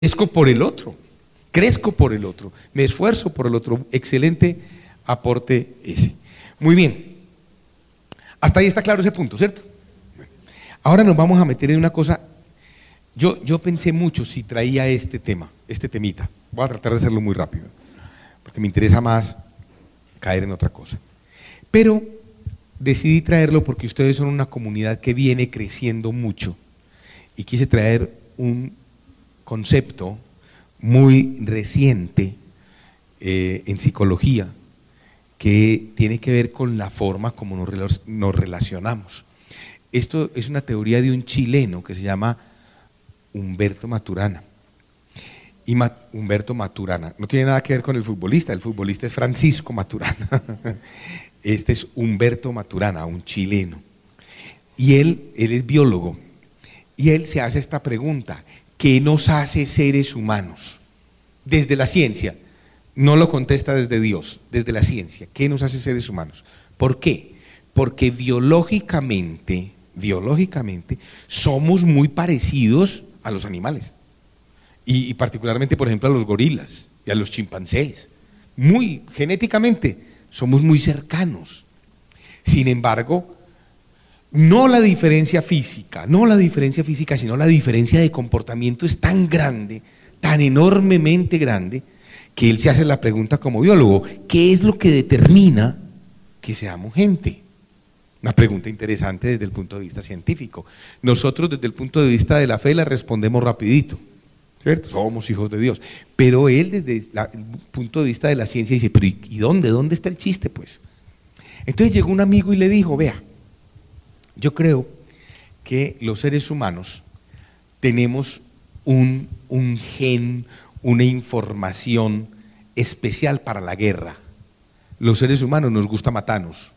crezco por el otro, me esfuerzo por el otro. Excelente aporte ese. Muy bien, hasta ahí está claro ese punto, ¿cierto? Ahora nos vamos a meter en una cosa. Yo pensé mucho si traía este temita. Voy a tratar de hacerlo muy rápido, porque me interesa más caer en otra cosa. Pero decidí traerlo porque ustedes son una comunidad que viene creciendo mucho y quise traer un concepto muy reciente en psicología que tiene que ver con la forma como nos relacionamos. Esto es una teoría de un chileno que se llama Humberto Maturana. Humberto Maturana no tiene nada que ver con el futbolista es Francisco Maturana. Este es Humberto Maturana, un chileno. Y él es biólogo. Y él se hace esta pregunta: ¿qué nos hace seres humanos? Desde la ciencia, no lo contesta desde Dios, desde la ciencia. ¿Qué nos hace seres humanos? ¿Por qué? Porque biológicamente somos muy parecidos a los animales. Y particularmente, por ejemplo, a los gorilas y a los chimpancés. Genéticamente somos muy cercanos. Sin embargo, no la diferencia física, sino la diferencia de comportamiento es tan grande, tan enormemente grande, que él se hace la pregunta como biólogo: ¿qué es lo que determina que seamos gente? Una pregunta interesante desde el punto de vista científico. Nosotros desde el punto de vista de la fe la respondemos rapidito, ¿cierto? Somos hijos de Dios. Pero él desde el punto de vista de la ciencia dice: ¿pero y dónde? ¿Dónde está el chiste, pues? Entonces llegó un amigo y le dijo: vea, yo creo que los seres humanos tenemos un gen, una información especial para la guerra. Los seres humanos nos gusta matarnos.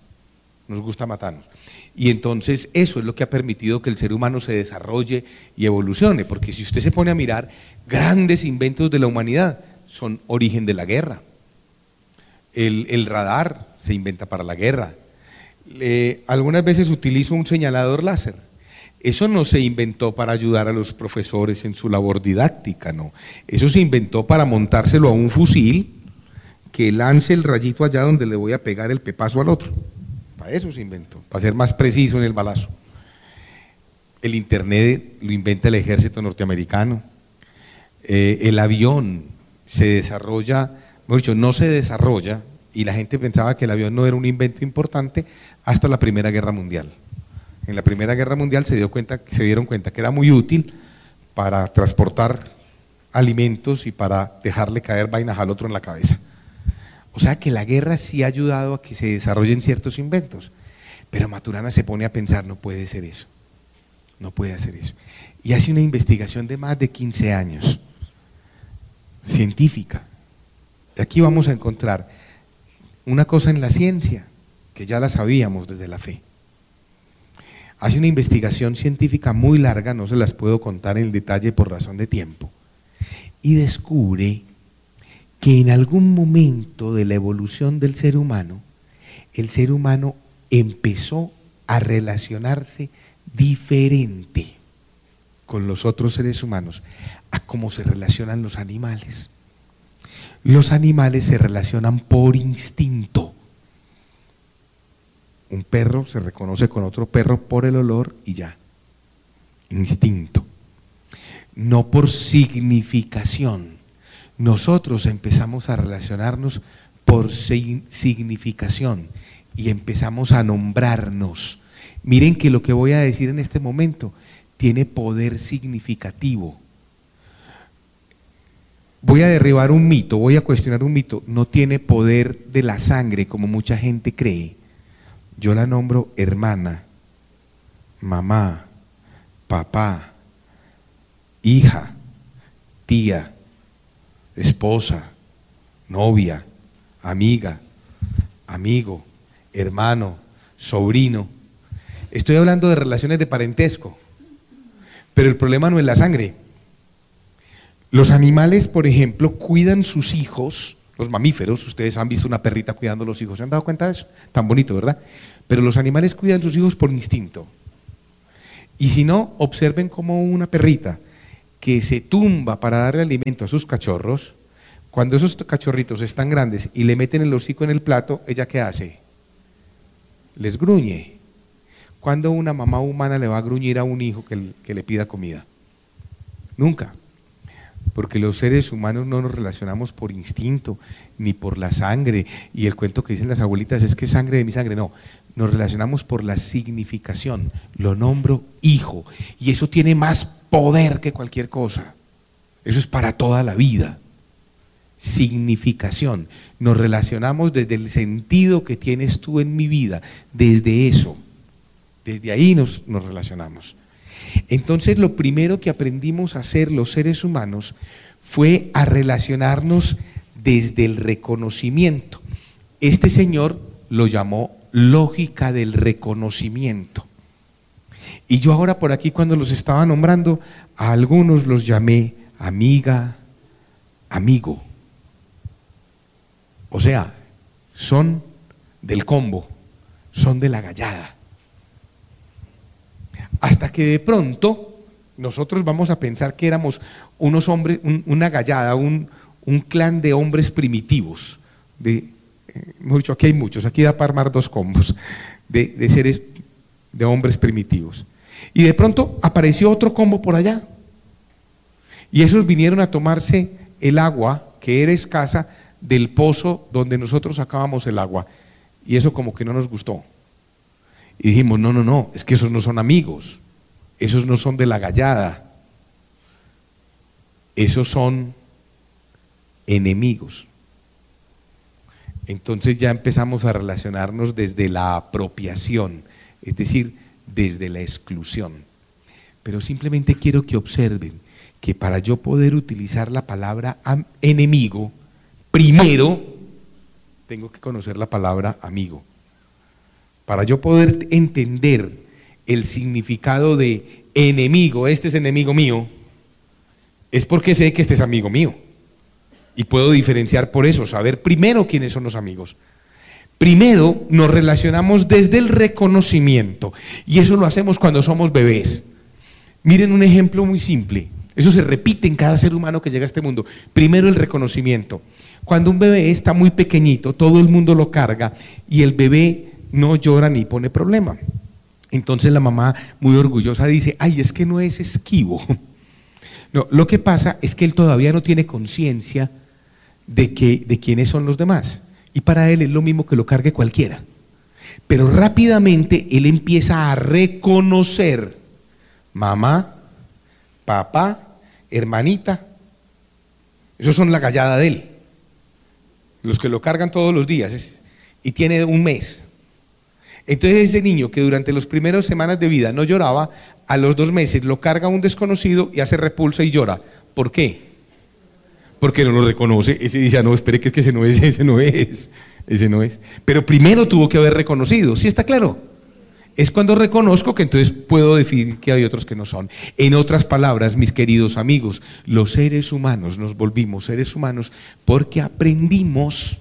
Y entonces eso es lo que ha permitido que el ser humano se desarrolle y evolucione, porque si usted se pone a mirar, grandes inventos de la humanidad son origen de la guerra. El radar se inventa para la guerra. Algunas veces utilizo un señalador láser. Eso no se inventó para ayudar a los profesores en su labor didáctica, no. Eso se inventó para montárselo a un fusil que lance el rayito allá donde le voy a pegar el pepazo al otro. Para eso se inventó, para ser más preciso en el balazo. El internet lo inventa el ejército norteamericano. El avión se desarrolla, mejor dicho, no se desarrolla, y la gente pensaba que el avión no era un invento importante hasta la Primera Guerra Mundial. En la Primera Guerra Mundial se dieron cuenta que era muy útil para transportar alimentos y para dejarle caer vainas al otro en la cabeza. O sea que la guerra sí ha ayudado a que se desarrollen ciertos inventos. Pero Maturana se pone a pensar: no puede ser eso, no puede hacer eso. Y hace una investigación de más de 15 años, científica. Y aquí vamos a encontrar una cosa en la ciencia que ya la sabíamos desde la fe. Hace una investigación científica muy larga, no se las puedo contar en detalle por razón de tiempo, y descubre que en algún momento de la evolución del ser humano, el ser humano empezó a relacionarse diferente con los otros seres humanos a cómo se relacionan los animales. Los animales se relacionan por instinto. Un perro se reconoce con otro perro por el olor y ya. Instinto. No por significación. Nosotros empezamos a relacionarnos por significación y empezamos a nombrarnos. Miren que lo que voy a decir en este momento tiene poder significativo. Voy a derribar un mito, voy a cuestionar un mito. No tiene poder de la sangre como mucha gente cree. Yo la nombro hermana, mamá, papá, hija, tía, esposa, novia, amiga, amigo, hermano, sobrino. Estoy hablando de relaciones de parentesco, pero el problema no es la sangre. Los animales, por ejemplo, cuidan sus hijos, los mamíferos. Ustedes han visto una perrita cuidando a los hijos, ¿se han dado cuenta de eso? Tan bonito, ¿verdad? Pero los animales cuidan sus hijos por instinto. Y si no, observen cómo una perrita que se tumba para darle alimento a sus cachorros, cuando esos cachorritos están grandes y le meten el hocico en el plato, ¿ella qué hace? Les gruñe. ¿Cuándo una mamá humana le va a gruñir a un hijo que le pida comida? Nunca. Porque los seres humanos no nos relacionamos por instinto, ni por la sangre. Y el cuento que dicen las abuelitas es que es sangre de mi sangre. No, nos relacionamos por la significación. Lo nombro hijo. Y eso tiene más poder que cualquier cosa. Eso es para toda la vida. Significación. Nos relacionamos desde el sentido que tienes tú en mi vida. Desde eso. Desde ahí nos relacionamos. Entonces lo primero que aprendimos a hacer los seres humanos fue a relacionarnos desde el reconocimiento. Este señor lo llamó lógica del reconocimiento. Y yo ahora por aquí cuando los estaba nombrando, a algunos los llamé amiga, amigo. O sea, son del combo, son de la gallada. Hasta que de pronto nosotros vamos a pensar que éramos unos hombres, una gallada, un clan de hombres primitivos. Aquí hay muchos, aquí da para armar dos combos de seres, de hombres primitivos. Y de pronto apareció otro combo por allá. Y esos vinieron a tomarse el agua, que era escasa, del pozo donde nosotros sacábamos el agua. Y eso como que no nos gustó. Y dijimos, no, es que esos no son amigos, esos no son de la gallada, esos son enemigos. Entonces ya empezamos a relacionarnos desde la apropiación, es decir, desde la exclusión. Pero simplemente quiero que observen que para yo poder utilizar la palabra enemigo, primero tengo que conocer la palabra amigo. Para yo poder entender el significado de enemigo, este es enemigo mío, es porque sé que este es amigo mío. Y puedo diferenciar por eso, saber primero quiénes son los amigos. Primero nos relacionamos desde el reconocimiento, y eso lo hacemos cuando somos bebés. Miren un ejemplo muy simple, eso se repite en cada ser humano que llega a este mundo. Primero el reconocimiento. Cuando un bebé está muy pequeñito, todo el mundo lo carga y el bebé no llora ni pone problema. Entonces la mamá muy orgullosa dice, ay, es que no es esquivo. No, lo que pasa es que él todavía no tiene conciencia de quiénes son los demás. Y para él es lo mismo que lo cargue cualquiera. Pero rápidamente él empieza a reconocer mamá, papá, hermanita. Esos son la gallada de él. Los que lo cargan todos los días. Y tiene un mes. Entonces ese niño que durante las primeras semanas de vida no lloraba, a los 2 meses lo carga un desconocido y hace repulsa y llora. ¿Por qué? Porque no lo reconoce. Ese dice, no, espere que es que ese no es. Pero primero tuvo que haber reconocido, ¿sí está claro? Es cuando reconozco que entonces puedo definir que hay otros que no son. En otras palabras, mis queridos amigos, los seres humanos nos volvimos seres humanos porque aprendimos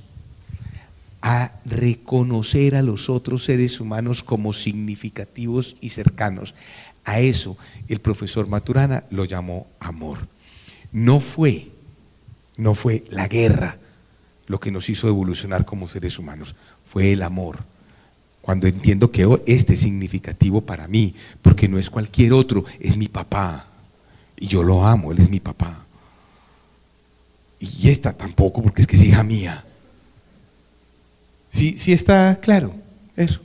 a reconocer a los otros seres humanos como significativos y cercanos. A eso el profesor Maturana lo llamó amor. No fue la guerra lo que nos hizo evolucionar como seres humanos, fue el amor. Cuando entiendo que este es significativo para mí, porque no es cualquier otro, es mi papá, y yo lo amo, él es mi papá. Y esta tampoco, porque es que es hija mía. Sí está claro eso.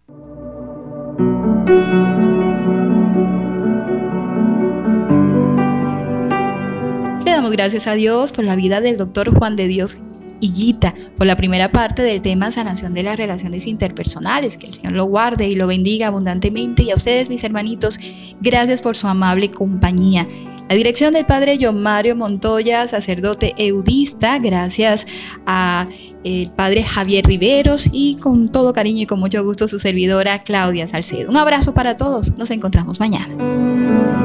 Le damos gracias a Dios por la vida del doctor Juan de Dios Higuita, por la primera parte del tema sanación de las relaciones interpersonales. Que el Señor lo guarde y lo bendiga abundantemente. Y a ustedes, mis hermanitos, gracias por su amable compañía. La dirección del padre John Mario Montoya, sacerdote eudista, gracias a el padre Javier Riveros y con todo cariño y con mucho gusto su servidora Claudia Salcedo. Un abrazo para todos, nos encontramos mañana.